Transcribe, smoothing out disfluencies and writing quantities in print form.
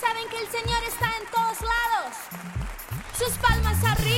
saben que el Señor está en todos lados. Sus palmas arriba.